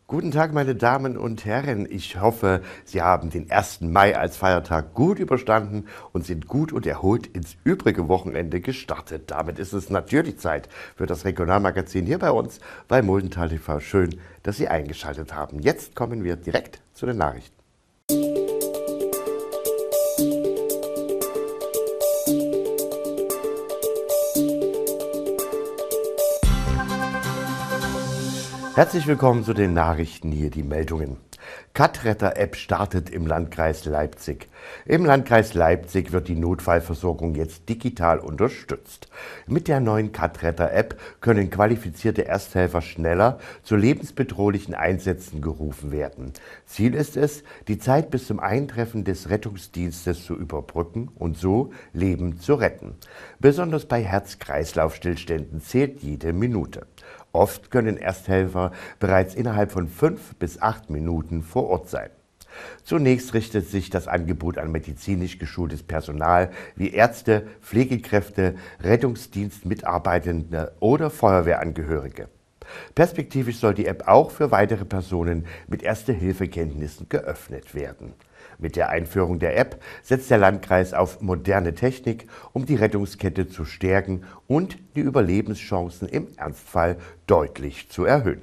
Guten Tag, meine Damen und Herren. Ich hoffe, Sie haben den 1. Mai als Feiertag gut überstanden und sind gut und erholt ins übrige Wochenende gestartet. Damit ist es natürlich Zeit für das Regionalmagazin hier bei uns bei Muldental TV. Schön, dass Sie eingeschaltet haben. Jetzt kommen wir direkt zu den Nachrichten. Herzlich willkommen zu den Nachrichten, hier die Meldungen. Cut-Retter-App startet im Landkreis Leipzig. Im Landkreis Leipzig wird die Notfallversorgung jetzt digital unterstützt. Mit der neuen Cut-Retter-App können qualifizierte Ersthelfer schneller zu lebensbedrohlichen Einsätzen gerufen werden. Ziel ist es, die Zeit bis zum Eintreffen des Rettungsdienstes zu überbrücken und so Leben zu retten. Besonders bei Herz-Kreislauf-Stillständen zählt jede Minute. Oft können Ersthelfer bereits innerhalb von 5 bis 8 Minuten vor Ort sein. Zunächst richtet sich das Angebot an medizinisch geschultes Personal wie Ärzte, Pflegekräfte, Rettungsdienstmitarbeitende oder Feuerwehrangehörige. Perspektivisch soll die App auch für weitere Personen mit Erste-Hilfe-Kenntnissen geöffnet werden. Mit der Einführung der App setzt der Landkreis auf moderne Technik, um die Rettungskette zu stärken und die Überlebenschancen im Ernstfall deutlich zu erhöhen.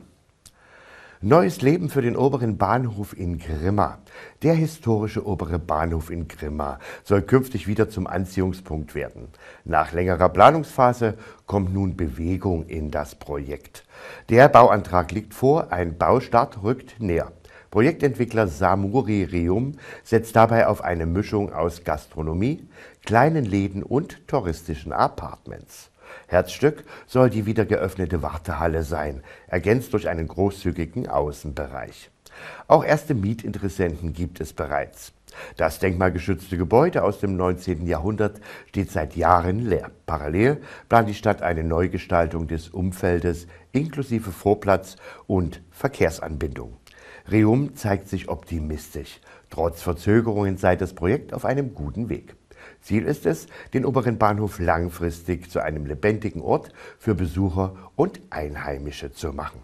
Neues Leben für den oberen Bahnhof in Grimma. Der historische obere Bahnhof in Grimma soll künftig wieder zum Anziehungspunkt werden. Nach längerer Planungsphase kommt nun Bewegung in das Projekt. Der Bauantrag liegt vor, ein Baustart rückt näher. Projektentwickler Samuri Reum setzt dabei auf eine Mischung aus Gastronomie, kleinen Läden und touristischen Apartments. Herzstück soll die wieder geöffnete Wartehalle sein, ergänzt durch einen großzügigen Außenbereich. Auch erste Mietinteressenten gibt es bereits. Das denkmalgeschützte Gebäude aus dem 19. Jahrhundert steht seit Jahren leer. Parallel plant die Stadt eine Neugestaltung des Umfeldes inklusive Vorplatz und Verkehrsanbindung. Reum zeigt sich optimistisch. Trotz Verzögerungen sei das Projekt auf einem guten Weg. Ziel ist es, den oberen Bahnhof langfristig zu einem lebendigen Ort für Besucher und Einheimische zu machen.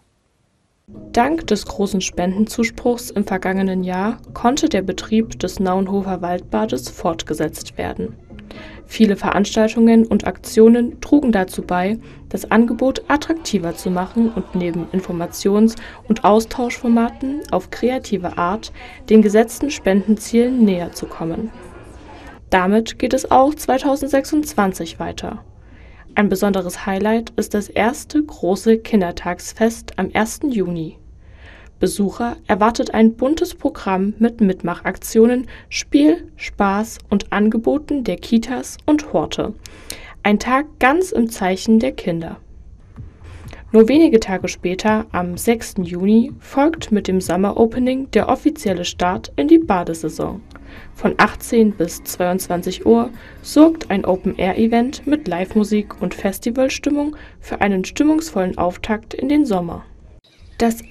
Dank des großen Spendenzuspruchs im vergangenen Jahr konnte der Betrieb des Naunhofer Waldbades fortgesetzt werden. Viele Veranstaltungen und Aktionen trugen dazu bei, das Angebot attraktiver zu machen und neben Informations- und Austauschformaten auf kreative Art den gesetzten Spendenzielen näher zu kommen. Damit geht es auch 2026 weiter. Ein besonderes Highlight ist das erste große Kindertagsfest am 1. Juni. Besucher erwartet ein buntes Programm mit Mitmachaktionen, Spiel, Spaß und Angeboten der Kitas und Horte. Ein Tag ganz im Zeichen der Kinder. Nur wenige Tage später, am 6. Juni, folgt mit dem Summer Opening der offizielle Start in die Badesaison. Von 18 bis 22 Uhr sorgt ein Open-Air-Event mit Live-Musik und Festivalstimmung für einen stimmungsvollen Auftakt in den Sommer. Das